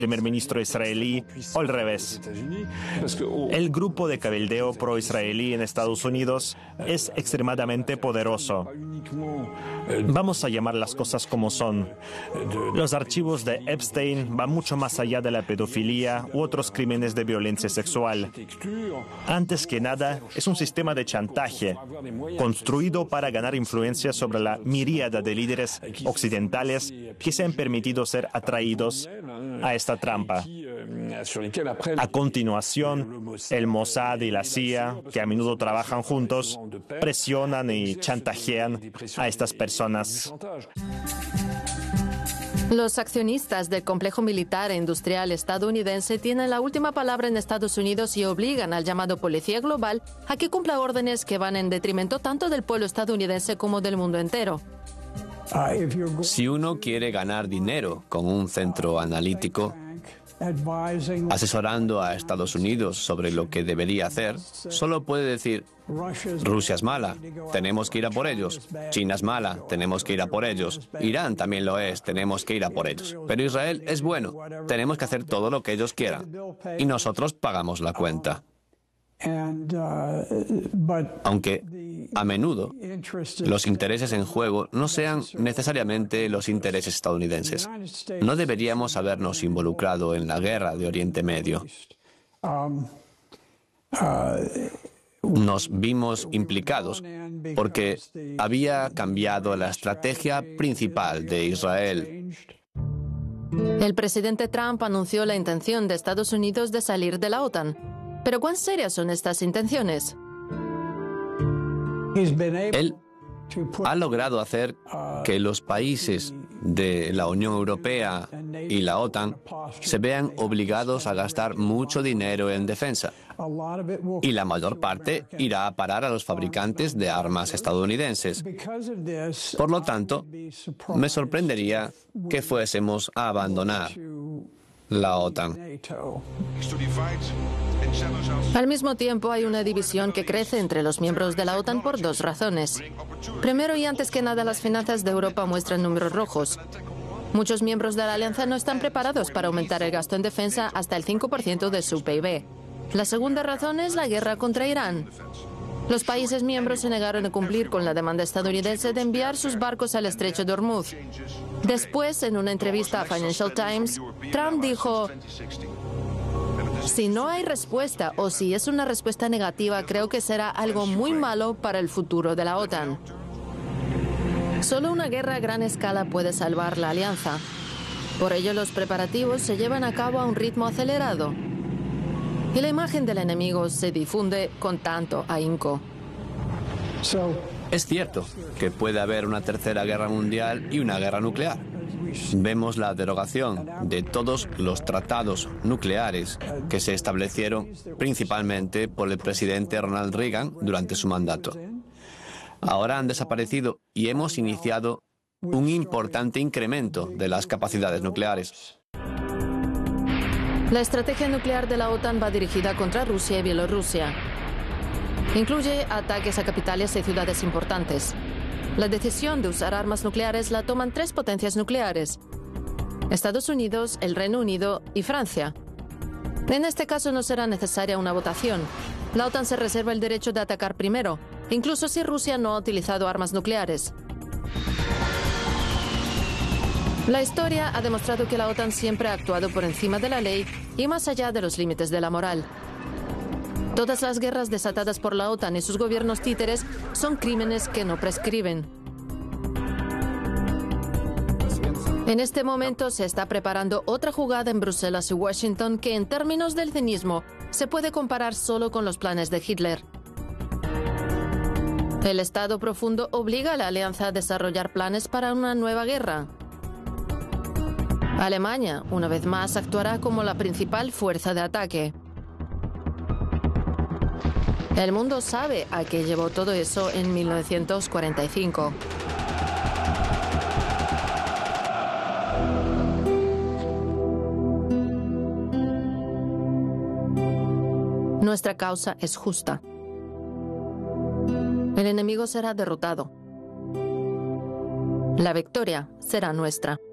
primer ministro israelí o al revés. El grupo de cabildeo pro-israelí en Estados Unidos es extremadamente poderoso. Vamos a llamar las cosas como son. Los archivos de Epstein van mucho más allá de la pedofilia u otros crímenes de violencia sexual. Antes que nada, es un sistema de chantaje construido para ganar influencia sobre la miríada de líderes occidentales que se han permitido ser atraídos a esta trampa. A continuación, el Mossad y la CIA, que a menudo trabajan juntos, presionan y chantajean a estas personas. Los accionistas del complejo militar e industrial estadounidense tienen la última palabra en Estados Unidos y obligan al llamado Policía Global a que cumpla órdenes que van en detrimento tanto del pueblo estadounidense como del mundo entero. Si uno quiere ganar dinero con un centro analítico, asesorando a Estados Unidos sobre lo que debería hacer, solo puede decir: Rusia es mala, tenemos que ir a por ellos. China es mala, tenemos que ir a por ellos. Irán también lo es, tenemos que ir a por ellos. Pero Israel es bueno, tenemos que hacer todo lo que ellos quieran. Y nosotros pagamos la cuenta. Aunque a menudo los intereses en juego no sean necesariamente los intereses estadounidenses. No deberíamos habernos involucrado en la guerra de Oriente Medio. Nos vimos implicados porque había cambiado la estrategia principal de Israel. El presidente Trump anunció la intención de Estados Unidos de salir de la OTAN. ¿Pero cuán serias son estas intenciones? Él ha logrado hacer que los países de la Unión Europea y la OTAN se vean obligados a gastar mucho dinero en defensa. Y la mayor parte irá a parar a los fabricantes de armas estadounidenses. Por lo tanto, me sorprendería que fuésemos a abandonar la OTAN. Al mismo tiempo, hay una división que crece entre los miembros de la OTAN por dos razones. Primero y antes que nada, las finanzas de Europa muestran números rojos. Muchos miembros de la alianza no están preparados para aumentar el gasto en defensa hasta el 5% de su PIB. La segunda razón es la guerra contra Irán. Los países miembros se negaron a cumplir con la demanda estadounidense de enviar sus barcos al estrecho de Hormuz. Después, en una entrevista a Financial Times, Trump dijo: si no hay respuesta o si es una respuesta negativa, creo que será algo muy malo para el futuro de la OTAN. Solo una guerra a gran escala puede salvar la alianza. Por ello, los preparativos se llevan a cabo a un ritmo acelerado. Y la imagen del enemigo se difunde con tanto ahínco. Es cierto que puede haber una tercera guerra mundial y una guerra nuclear. Vemos la derogación de todos los tratados nucleares que se establecieron principalmente por el presidente Ronald Reagan durante su mandato. Ahora han desaparecido y hemos iniciado un importante incremento de las capacidades nucleares. La estrategia nuclear de la OTAN va dirigida contra Rusia y Bielorrusia. Incluye ataques a capitales y ciudades importantes. La decisión de usar armas nucleares la toman 3 potencias nucleares: Estados Unidos, el Reino Unido y Francia. En este caso no será necesaria una votación. La OTAN se reserva el derecho de atacar primero, incluso si Rusia no ha utilizado armas nucleares. La historia ha demostrado que la OTAN siempre ha actuado por encima de la ley y más allá de los límites de la moral. Todas las guerras desatadas por la OTAN y sus gobiernos títeres son crímenes que no prescriben. En este momento se está preparando otra jugada en Bruselas y Washington que, en términos del cinismo, se puede comparar solo con los planes de Hitler. El Estado profundo obliga a la alianza a desarrollar planes para una nueva guerra. Alemania, una vez más, actuará como la principal fuerza de ataque. El mundo sabe a qué llevó todo eso en 1945. Nuestra causa es justa. El enemigo será derrotado. La victoria será nuestra.